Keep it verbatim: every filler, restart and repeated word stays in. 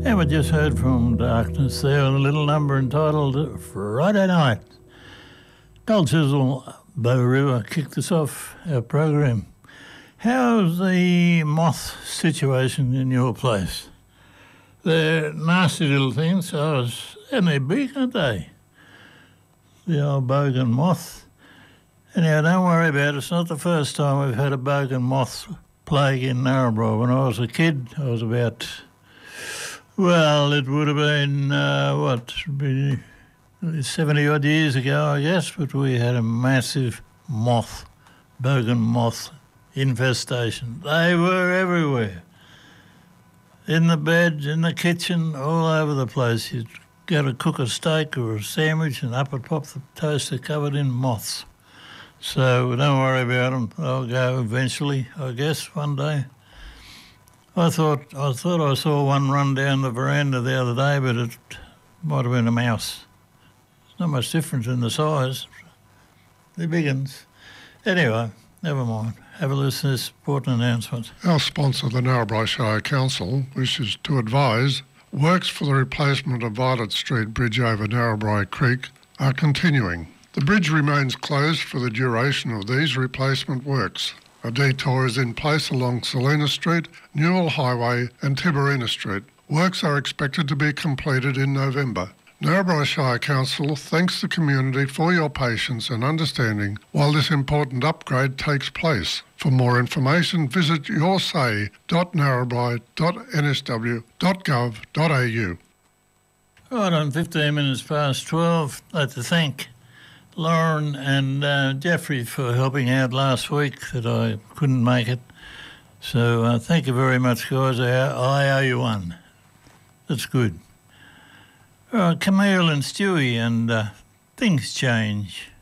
And we just heard from Darkness there on a little number entitled Friday Night. Gold Chisel, Bow River kicked us off our program. How's the moth situation in your place? They're nasty little things, oh, and they're big, aren't they? The old bogan moth. Anyhow, don't worry about it. It's not the first time we've had a bogan moth plague in Narrabri. When I was a kid, I was about, well, it would have been, uh, what, be seventy-odd years ago, I guess, but we had a massive moth, bogan moth infestation. They were everywhere. In the bed, in the kitchen, all over the place. You'd go to cook a steak or a sandwich and up would pop the toaster covered in moths. So don't worry about them. They'll go eventually, I guess, one day. I thought I thought I saw one run down the veranda the other day, but it might have been a mouse. There's not much difference in the size. They're big uns. Anyway, never mind. Have a listen to this important announcement. Our sponsor, the Narrabri Shire Council, wishes to advise works for the replacement of Violet Street Bridge over Narrabri Creek are continuing. The bridge remains closed for the duration of these replacement works. A detour is in place along Selina Street, Newell Highway and Tiberina Street. Works are expected to be completed in November. Narrabri Shire Council thanks the community for your patience and understanding while this important upgrade takes place. For more information, visit your say dot narrabri dot n s w dot gov dot a u. Right, on fifteen minutes past twelve, I'd like to thank Lauren and uh, Jeffrey for helping out last week that I couldn't make it. So uh, thank you very much, guys. I, I owe you one. That's good. All right, Camille and Stewie and uh, Things Change.